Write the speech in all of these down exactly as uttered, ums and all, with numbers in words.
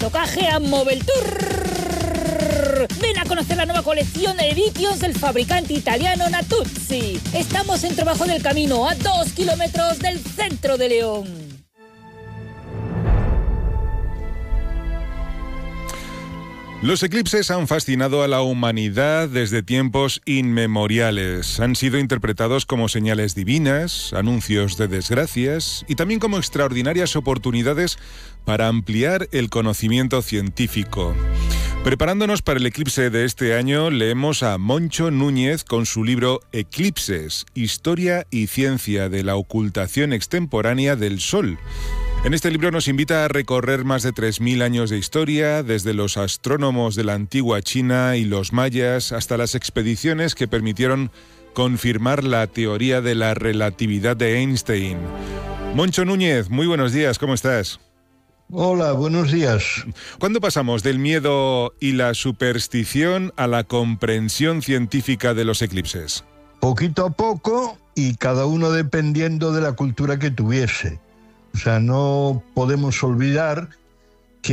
Socaje a Mobile Tour. Ven a conocer la nueva colección de Editions del fabricante italiano Natuzzi. Estamos en Trabajo del Camino, a dos kilómetros del centro de León. Los eclipses han fascinado a la humanidad desde tiempos inmemoriales. Han sido interpretados como señales divinas, anuncios de desgracias y también como extraordinarias oportunidades para ampliar el conocimiento científico. Preparándonos para el eclipse de este año, leemos a Moncho Núñez con su libro Eclipses, Historia y Ciencia de la Ocultación Extemporánea del Sol. En este libro nos invita a recorrer más de tres mil años de historia, desde los astrónomos de la antigua China y los mayas hasta las expediciones que permitieron confirmar la teoría de la relatividad de Einstein. Moncho Núñez, muy buenos días, ¿cómo estás? Hola, buenos días. ¿Cuándo pasamos del miedo y la superstición a la comprensión científica de los eclipses? Poquito a poco y cada uno dependiendo de la cultura que tuviese. O sea, no podemos olvidar que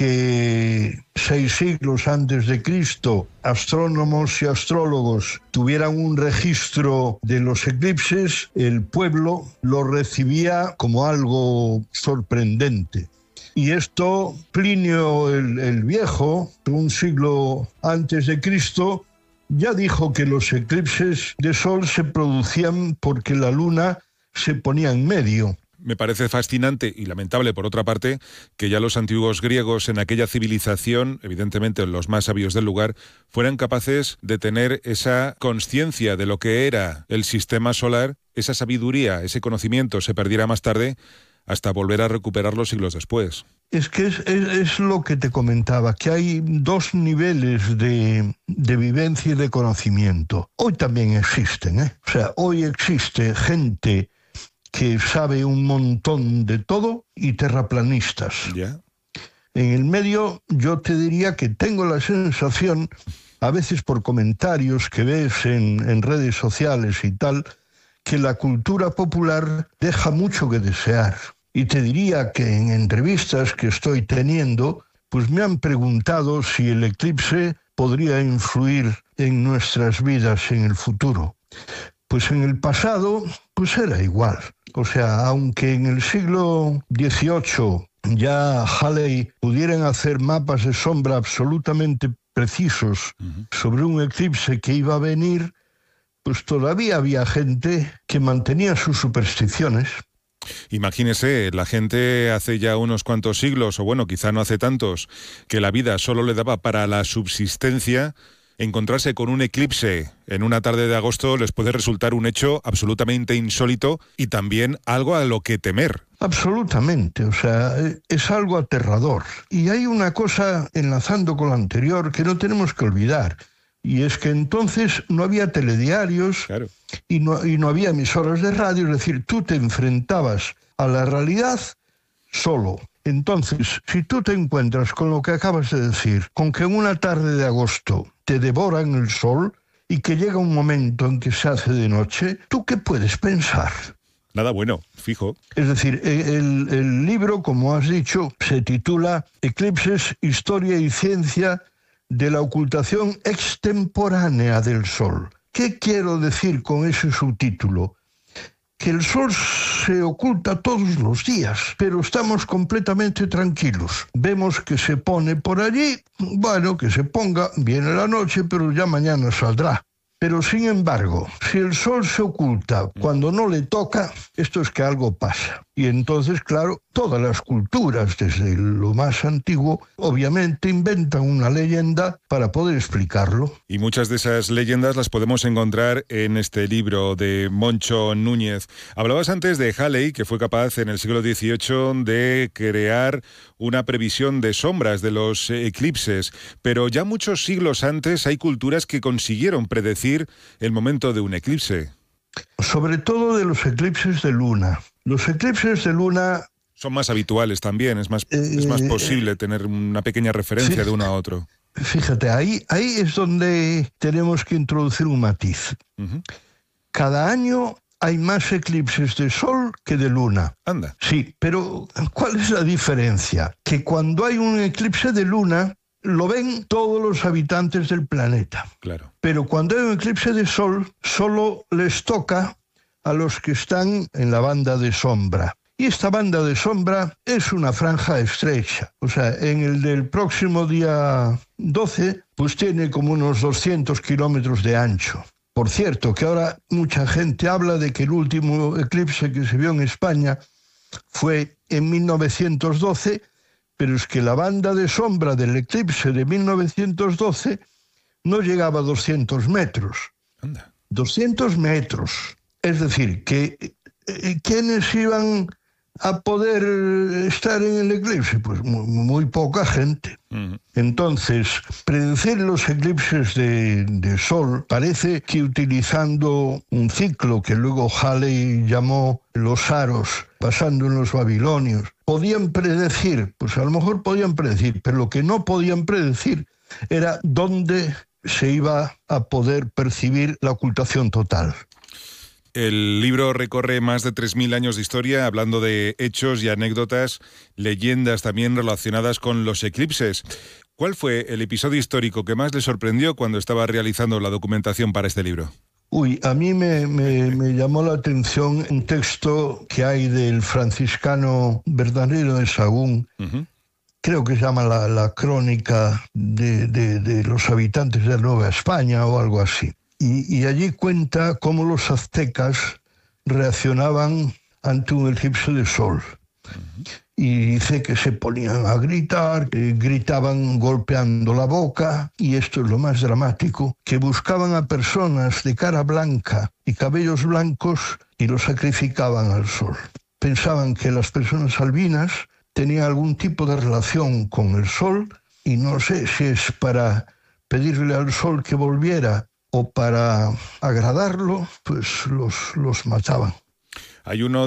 aunque seis siglos antes de Cristo astrónomos y astrólogos tuvieran un registro de los eclipses, el pueblo lo recibía como algo sorprendente. Y esto, Plinio el, el Viejo, un siglo antes de Cristo, ya dijo que los eclipses de sol se producían porque la luna se ponía en medio. Me parece fascinante y lamentable, por otra parte, que ya los antiguos griegos en aquella civilización, evidentemente los más sabios del lugar, fueran capaces de tener esa conciencia de lo que era el sistema solar, esa sabiduría, ese conocimiento se perdiera más tarde, hasta volver a recuperarlo siglos después. Es que es, es, es lo que te comentaba, que hay dos niveles de, de vivencia y de conocimiento. Hoy también existen, ¿eh? O sea, hoy existe gente que sabe un montón de todo y terraplanistas. ¿Ya? En el medio yo te diría que tengo la sensación, a veces por comentarios que ves en, en redes sociales y tal, que la cultura popular deja mucho que desear. Y te diría que en entrevistas que estoy teniendo, pues me han preguntado si el eclipse podría influir en nuestras vidas en el futuro. Pues en el pasado, pues era igual. O sea, aunque en el siglo dieciocho ya Halley pudieran hacer mapas de sombra absolutamente precisos uh-huh. sobre un eclipse que iba a venir, pues todavía había gente que mantenía sus supersticiones. Imagínese, la gente hace ya unos cuantos siglos, o bueno, quizá no hace tantos, que la vida solo le daba para la subsistencia. Encontrarse con un eclipse en una tarde de agosto les puede resultar un hecho absolutamente insólito y también algo a lo que temer. Absolutamente, o sea, es algo aterrador. Y hay una cosa, enlazando con lo anterior, que no tenemos que olvidar, y es que entonces no había telediarios claro. y, no, y no había emisoras de radio, es decir, tú te enfrentabas a la realidad solo. Entonces, si tú te encuentras con lo que acabas de decir, con que en una tarde de agosto te devoran el sol y que llega un momento en que se hace de noche, ¿tú qué puedes pensar? Nada bueno, fijo. Es decir, el, el libro, como has dicho, se titula Eclipses, Historia y Ciencia de la Ocultación Extemporánea del Sol. ¿Qué quiero decir con ese subtítulo? Que el sol se oculta todos los días, pero estamos completamente tranquilos. Vemos que se pone por allí, bueno, que se ponga, viene la noche, pero ya mañana saldrá. Pero sin embargo, si el sol se oculta cuando no le toca, esto es que algo pasa. Y entonces, claro, todas las culturas, desde lo más antiguo, obviamente inventan una leyenda para poder explicarlo. Y muchas de esas leyendas las podemos encontrar en este libro de Moncho Núñez. Hablabas antes de Halley, que fue capaz en el siglo dieciocho de crear una previsión de sombras de los eclipses, pero ya muchos siglos antes hay culturas que consiguieron predecir el momento de un eclipse. Sobre todo de los eclipses de luna. Los eclipses de luna son más habituales también, es más, eh, es más posible tener una pequeña referencia sí, de uno a otro. Fíjate, ahí, ahí es donde tenemos que introducir un matiz. Uh-huh. Cada año hay más eclipses de sol que de luna. Anda. Sí, pero ¿cuál es la diferencia? Que cuando hay un eclipse de luna, lo ven todos los habitantes del planeta. Claro. Pero cuando hay un eclipse de sol, solo les toca a los que están en la banda de sombra. Y esta banda de sombra es una franja estrecha. O sea, en el del próximo día doce, pues tiene como unos doscientos kilómetros de ancho. Por cierto, que ahora mucha gente habla de que el último eclipse que se vio en España fue en mil novecientos doce, pero es que la banda de sombra del eclipse de mil novecientos doce no llegaba a doscientos metros. Anda. doscientos metros. Es decir, que ¿quiénes iban a poder estar en el eclipse? Pues muy, muy poca gente. Uh-huh. Entonces, predecir los eclipses de, de sol parece que utilizando un ciclo que luego Halley llamó los aros, basando en los babilonios, podían predecir, pues a lo mejor podían predecir, pero lo que no podían predecir era dónde se iba a poder percibir la ocultación total. El libro recorre más de tres mil años de historia, hablando de hechos y anécdotas, leyendas también relacionadas con los eclipses. ¿Cuál fue el episodio histórico que más le sorprendió cuando estaba realizando la documentación para este libro? Uy, a mí me, me, me llamó la atención un texto que hay del franciscano Bernardino de Sahagún, uh-huh. Creo que se llama la, la crónica de, de, de los habitantes de Nueva España o algo así. Y, y allí cuenta cómo los aztecas reaccionaban ante un eclipse de sol. Uh-huh. Y dice que se ponían a gritar, que gritaban golpeando la boca, y esto es lo más dramático, que buscaban a personas de cara blanca y cabellos blancos y los sacrificaban al sol. Pensaban que las personas albinas tenían algún tipo de relación con el sol, y no sé si es para pedirle al sol que volviera o para agradarlo, pues los, los mataban. Hay uno